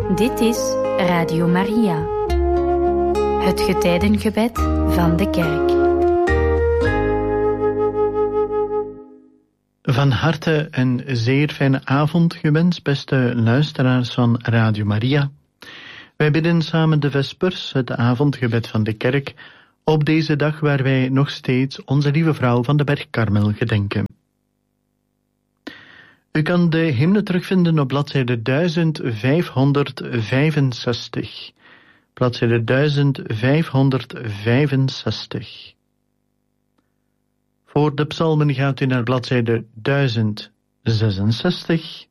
Dit is Radio Maria, het getijdengebed van de kerk. Van harte een zeer fijne avond gewenst, beste luisteraars van Radio Maria. Wij bidden samen de Vespers, het avondgebed van de kerk, op deze dag waar wij nog steeds onze lieve vrouw van de Berg Karmel gedenken. U kan de hymne terugvinden op bladzijde 1565. Bladzijde 1565. Voor de psalmen gaat u naar bladzijde 1066,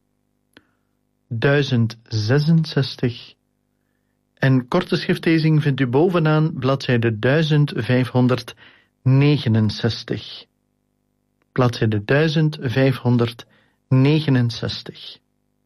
1066 en korte schriftlezing vindt u bovenaan bladzijde 1569. Bladzijde 1569.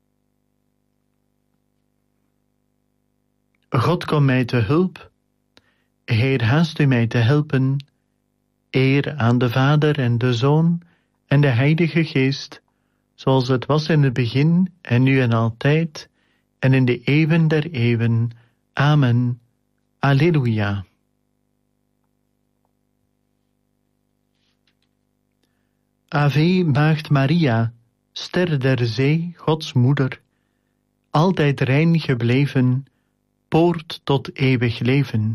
God, kom mij te hulp. Heer, haast u mij te helpen. Eer aan de Vader en de Zoon en de Heilige Geest, zoals het was in het begin en nu en altijd en in de eeuwen der eeuwen. Amen. Alleluia. Ave Maagd Maria, ster der zee, Gods moeder, altijd rein gebleven, poort tot eeuwig leven.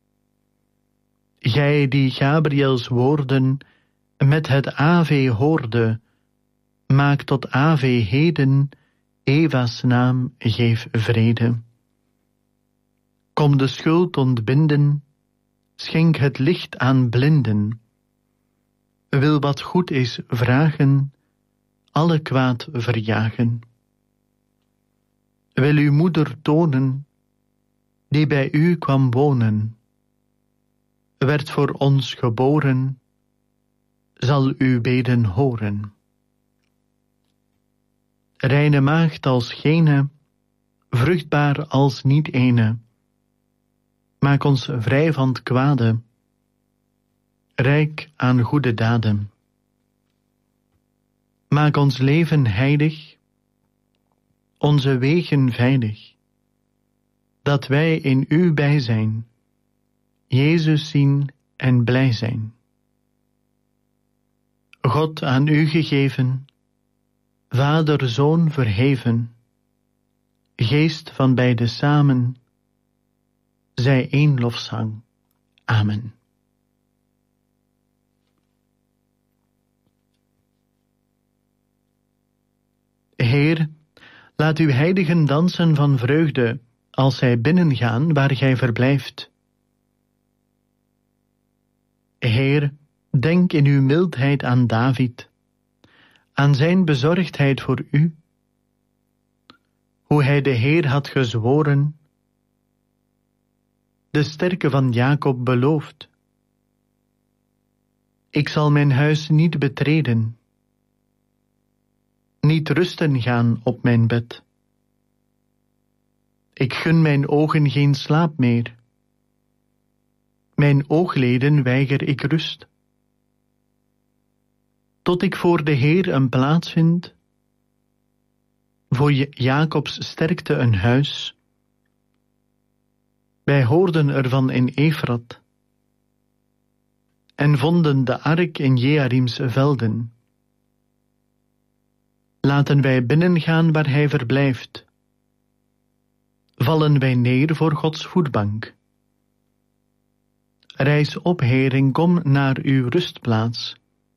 Gij die Gabriels woorden met het Ave hoorde, maak tot Ave heden, Eva's naam geef vrede. Kom de schuld ontbinden, schenk het licht aan blinden. Wil wat goed is vragen, alle kwaad verjagen. Wil uw moeder tonen, die bij u kwam wonen, werd voor ons geboren, zal uw beden horen. Reine maagd als gene, vruchtbaar als niet ene, maak ons vrij van het kwade, rijk aan goede daden. Maak ons leven heilig, onze wegen veilig, dat wij in uw bijzijn Jezus zien en blij zijn. God aan u gegeven, Vader, Zoon verheven, Geest van beide samen, zij één lofzang. Amen. Heer, laat uw heiligen dansen van vreugde, als zij binnengaan waar gij verblijft. Heer, denk in uw mildheid aan David, aan zijn bezorgdheid voor u, hoe hij de Heer had gezworen, de sterke van Jacob beloofd. Ik zal mijn huis niet betreden, niet rusten gaan op mijn bed. Ik gun mijn ogen geen slaap meer. Mijn oogleden weiger ik rust. Tot ik voor de Heer een plaats vind, voor Jacobs sterkte een huis. Wij hoorden ervan in Efrat en vonden de ark in Jearims velden. Laten wij binnengaan waar hij verblijft. Vallen wij neer voor Gods voetbank. Reis op, Heer, en kom naar uw rustplaats.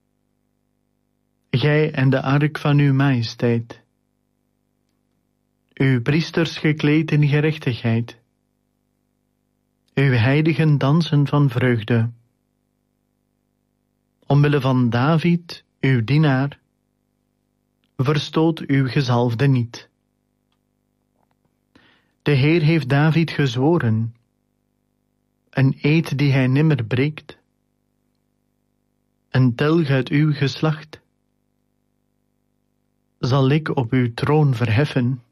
Gij en de ark van uw majesteit. Uw priesters gekleed in gerechtigheid. Uw heiligen dansen van vreugde. Omwille van David, uw dienaar, verstoot uw gezalfde niet. De Heer heeft David gezworen, een eed die hij nimmer breekt, een telg uit uw geslacht, zal ik op uw troon verheffen.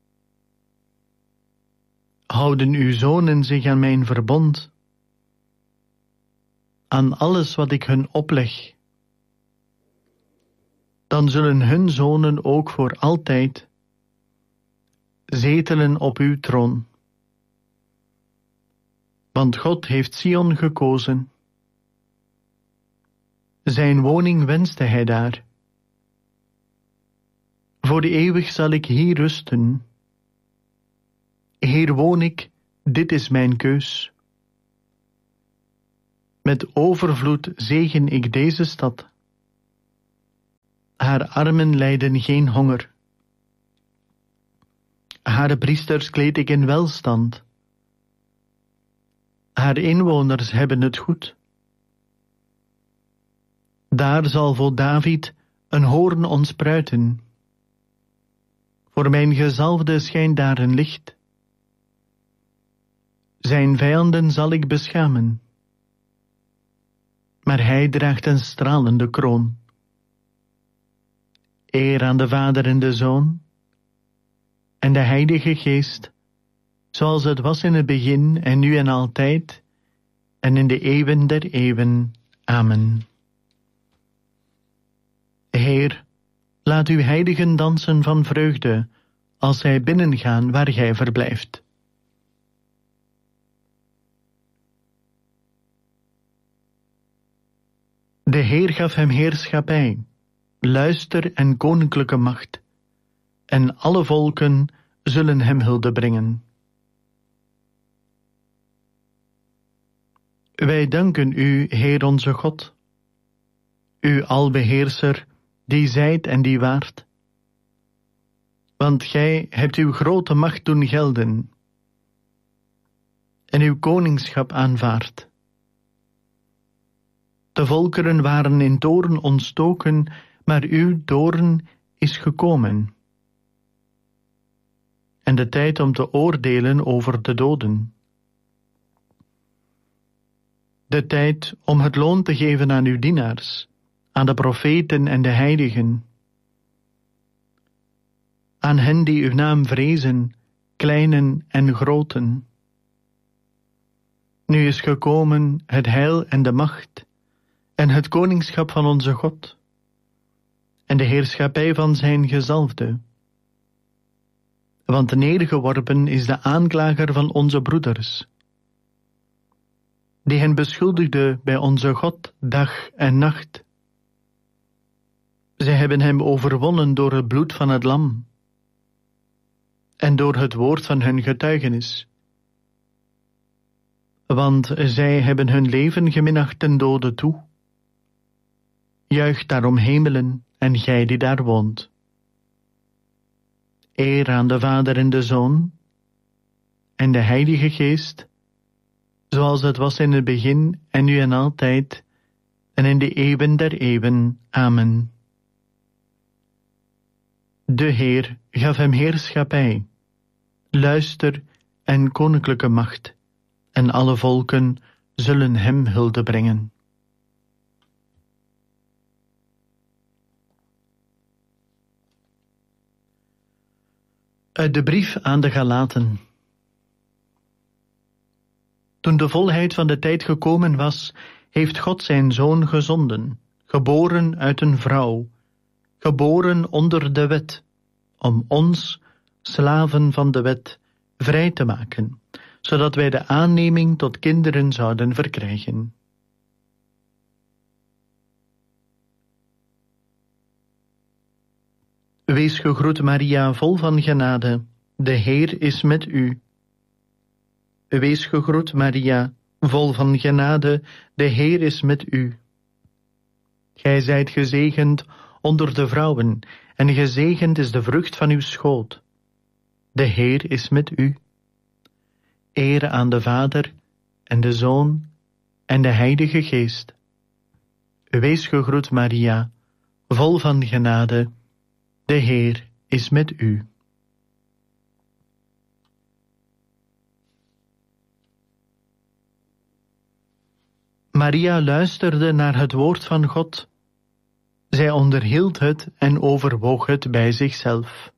Houden uw zonen zich aan mijn verbond, aan alles wat ik hun opleg, dan zullen hun zonen ook voor altijd zetelen op uw troon. Want God heeft Sion gekozen. Zijn woning wenste hij daar. Voor de eeuwig zal ik hier rusten. Hier woon ik, dit is mijn keus. Met overvloed zegen ik deze stad. Haar armen lijden geen honger. Haar priesters kleed ik in welstand. Haar inwoners hebben het goed. Daar zal voor David een hoorn ontspruiten. Voor mijn gezalfde schijnt daar een licht. Zijn vijanden zal ik beschamen. Maar hij draagt een stralende kroon. Eer aan de Vader en de Zoon en de Heilige Geest, zoals het was in het begin en nu en altijd en in de eeuwen der eeuwen. Amen. Heer, laat uw heiligen dansen van vreugde, als zij binnengaan waar gij verblijft. De Heer gaf hem heerschappij, luister en koninklijke macht, en alle volken zullen hem hulde brengen. Wij danken u, Heer onze God, u albeheerser, die zijt en die waart. Want gij hebt uw grote macht doen gelden, en uw koningschap aanvaard. De volkeren waren in toorn ontstoken, maar uw toorn is gekomen. En de tijd om te oordelen over de doden. De tijd om het loon te geven aan uw dienaars, aan de profeten en de heiligen. Aan hen die uw naam vrezen, kleinen en groten. Nu is gekomen het heil en de macht, en het koningschap van onze God, en de heerschappij van zijn gezalfde. Want neergeworpen is de aanklager van onze broeders, die hen beschuldigde bij onze God dag en nacht. Zij hebben hem overwonnen door het bloed van het lam, en door het woord van hun getuigenis. Want zij hebben hun leven geminacht ten dode toe. Juicht daarom hemelen en gij die daar woont. Eer aan de Vader en de Zoon en de Heilige Geest, zoals het was in het begin en nu en altijd en in de eeuwen der eeuwen. Amen. De Heer gaf hem heerschappij, luister en koninklijke macht, en alle volken zullen hem hulde brengen. Uit de brief aan de Galaten. Toen de volheid van de tijd gekomen was, heeft God zijn Zoon gezonden, geboren uit een vrouw, geboren onder de wet, om ons, slaven van de wet, vrij te maken, zodat wij de aanneming tot kinderen zouden verkrijgen. Wees gegroet, Maria, vol van genade, de Heer is met u. Wees gegroet, Maria, vol van genade, de Heer is met u. Gij zijt gezegend onder de vrouwen, en gezegend is de vrucht van uw schoot. De Heer is met u. Eer aan de Vader en de Zoon en de Heilige Geest. Wees gegroet, Maria, vol van genade, de Heer is met u. Maria luisterde naar het woord van God. Zij onderhield het en overwoog het bij zichzelf.